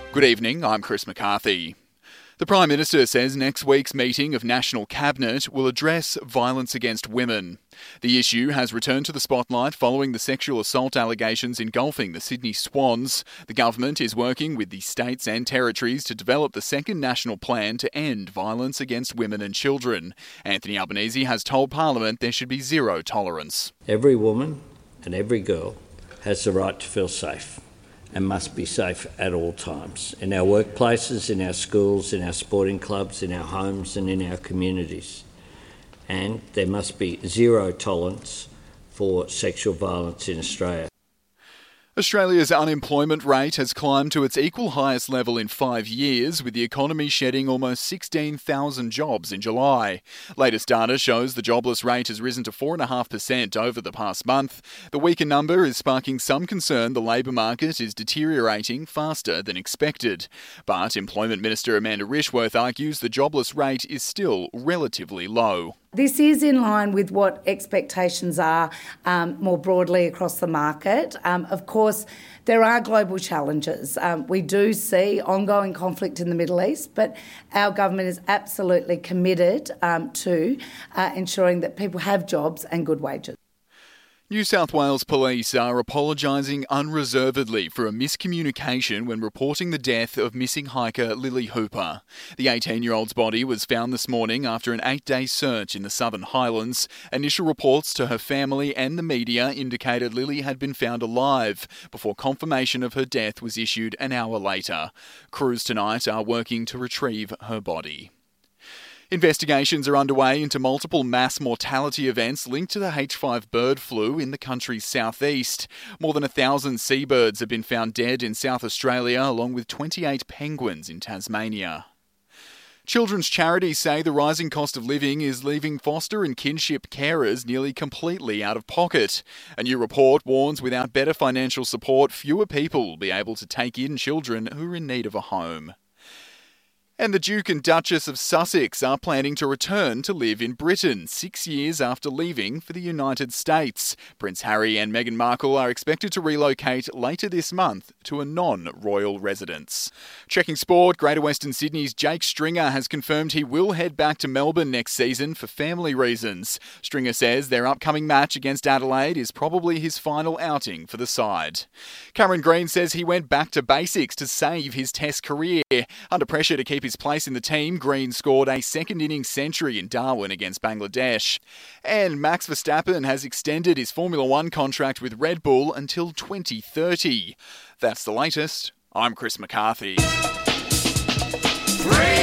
Good evening, I'm Chris McCarthy. The Prime Minister says next week's meeting of National Cabinet will address violence against women. The issue has returned to the spotlight following the sexual assault allegations engulfing the Sydney Swans. The government is working with the states and territories to develop the second national plan to end violence against women and children. Anthony Albanese has told Parliament there should be zero tolerance. Every woman and every girl has the right to feel safe and must be safe at all times, in our workplaces, in our schools, in our sporting clubs, in our homes and in our communities. And there must be zero tolerance for sexual violence in Australia. Australia's unemployment rate has climbed to its equal highest level in 5 years, with the economy shedding almost 16,000 jobs in July. Latest data shows the jobless rate has risen to 4.5% over the past month. The weaker number is sparking some concern the labour market is deteriorating faster than expected. But Employment Minister Amanda Rishworth argues the jobless rate is still relatively low. This is in line with what expectations are more broadly across the market. Of course, there are global challenges. We do see ongoing conflict in the Middle East, but our government is absolutely committed to ensuring that people have jobs and good wages. New South Wales Police are apologising unreservedly for a miscommunication when reporting the death of missing hiker Lily Hooper. The 18-year-old's body was found this morning after an 8-day search in the Southern Highlands. Initial reports to her family and the media indicated Lily had been found alive before confirmation of her death was issued an hour later. Crews tonight are working to retrieve her body. Investigations are underway into multiple mass mortality events linked to the H5 bird flu in the country's southeast. More than 1,000 seabirds have been found dead in South Australia, along with 28 penguins in Tasmania. Children's charities say the rising cost of living is leaving foster and kinship carers nearly completely out of pocket. A new report warns without better financial support, fewer people will be able to take in children who are in need of a home. And the Duke and Duchess of Sussex are planning to return to live in Britain 6 years after leaving for the United States. Prince Harry and Meghan Markle are expected to relocate later this month to a non-royal residence. Checking sport, Greater Western Sydney's Jake Stringer has confirmed he will head back to Melbourne next season for family reasons. Stringer says their upcoming match against Adelaide is probably his final outing for the side. Cameron Green says he went back to basics to save his Test career. Under pressure to keep his place in the team, Green scored a second-innings century in Darwin against Bangladesh. And Max Verstappen has extended his Formula One contract with Red Bull until 2030. That's the latest. I'm Chris McCarthy.